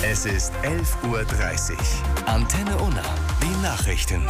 Es ist 11:30 Uhr. Antenne Unna, die Nachrichten.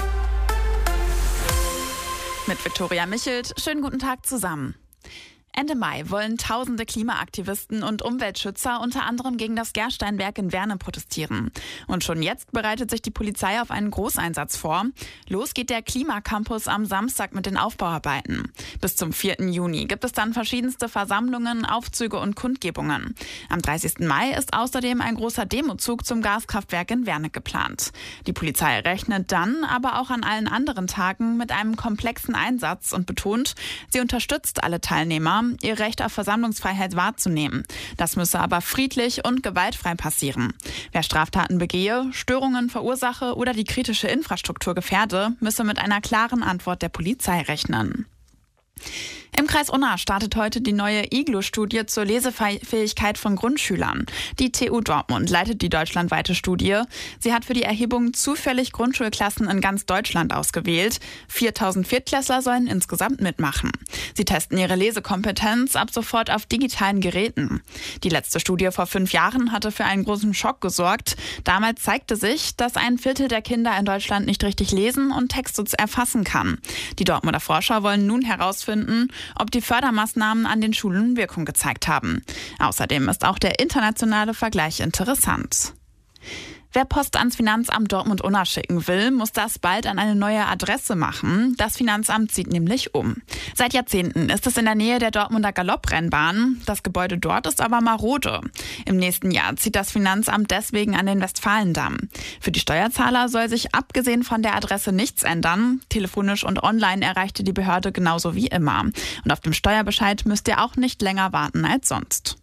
Mit Viktoria Michelt, schönen guten Tag zusammen. Ende Mai wollen tausende Klimaaktivisten und Umweltschützer unter anderem gegen das Gersteinwerk in Werne protestieren. Und schon jetzt bereitet sich die Polizei auf einen Großeinsatz vor. Los geht der Klimacampus am Samstag mit den Aufbauarbeiten. Bis zum 4. Juni gibt es dann verschiedenste Versammlungen, Aufzüge und Kundgebungen. Am 30. Mai ist außerdem ein großer Demozug zum Gaskraftwerk in Werne geplant. Die Polizei rechnet dann aber auch an allen anderen Tagen mit einem komplexen Einsatz und betont, sie unterstützt alle Teilnehmer, ihr Recht auf Versammlungsfreiheit wahrzunehmen. Das müsse aber friedlich und gewaltfrei passieren. Wer Straftaten begehe, Störungen verursache oder die kritische Infrastruktur gefährde, müsse mit einer klaren Antwort der Polizei rechnen. Im Kreis Unna startet heute die neue IGLO-Studie zur Lesefähigkeit von Grundschülern. Die TU Dortmund leitet die deutschlandweite Studie. Sie hat für die Erhebung zufällig Grundschulklassen in ganz Deutschland ausgewählt. 4000 Viertklässler sollen insgesamt mitmachen. Sie testen ihre Lesekompetenz ab sofort auf digitalen Geräten. Die letzte Studie vor 5 Jahren hatte für einen großen Schock gesorgt. Damals zeigte sich, dass 1/4 der Kinder in Deutschland nicht richtig lesen und Texte erfassen kann. Die Dortmunder Forscher wollen nun herausfinden, ob die Fördermaßnahmen an den Schulen Wirkung gezeigt haben. Außerdem ist auch der internationale Vergleich interessant. Wer Post ans Finanzamt Dortmund-Unna schicken will, muss das bald an eine neue Adresse machen. Das Finanzamt zieht nämlich um. Seit Jahrzehnten ist es in der Nähe der Dortmunder Galopprennbahn. Das Gebäude dort ist aber marode. Im nächsten Jahr zieht das Finanzamt deswegen an den Westfalendamm. Für die Steuerzahler soll sich abgesehen von der Adresse nichts ändern. Telefonisch und online erreicht die Behörde genauso wie immer. Und auf dem Steuerbescheid müsst ihr auch nicht länger warten als sonst.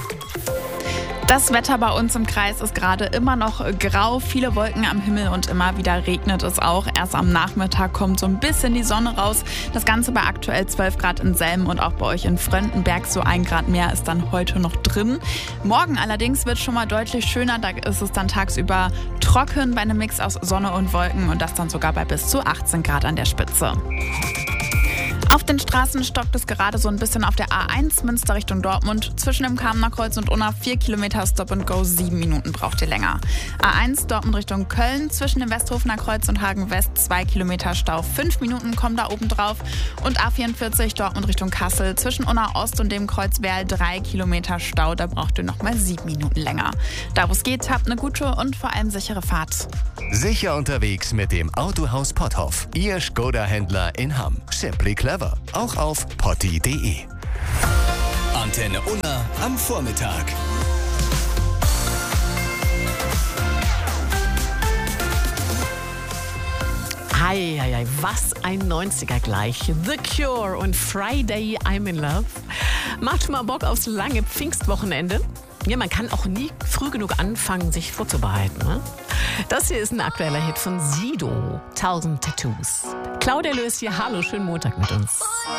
Das Wetter bei uns im Kreis ist gerade immer noch grau, viele Wolken am Himmel und immer wieder regnet es auch. Erst am Nachmittag kommt so ein bisschen die Sonne raus. Das Ganze bei aktuell 12 Grad in Selm und auch bei euch in Fröndenberg. So 1 Grad mehr ist dann heute noch drin. Morgen allerdings wird schon mal deutlich schöner. Da ist es dann tagsüber trocken bei einem Mix aus Sonne und Wolken und das dann sogar bei bis zu 18 Grad an der Spitze. Auf den Straßen stockt es gerade so ein bisschen auf der A1 Münster Richtung Dortmund. Zwischen dem Kamener Kreuz und Unna 4 Kilometer Stop and Go, 7 Minuten braucht ihr länger. A1 Dortmund Richtung Köln, zwischen dem Westhofener Kreuz und Hagen West 2 Kilometer Stau, 5 Minuten kommen da oben drauf. Und A44 Dortmund Richtung Kassel, zwischen Unna Ost und dem Kreuz Werl 3 Kilometer Stau, da braucht ihr nochmal 7 Minuten länger. Da wo es geht, habt eine gute und vor allem sichere Fahrt. Sicher unterwegs mit dem Autohaus Potthoff. Ihr Skoda-Händler in Hamm. Simply clever. Auch auf potti.de. Antenne Unna am Vormittag. Eieiei, was ein 90er gleich. The Cure und Friday I'm in Love. Macht schon mal Bock aufs lange Pfingstwochenende. Ja, man kann auch nie früh genug anfangen, sich vorzubereiten. Ne? Das hier ist ein aktueller Hit von Sido, 1000 Tattoos. Claudia Löß hier, hallo, schönen Montag mit uns.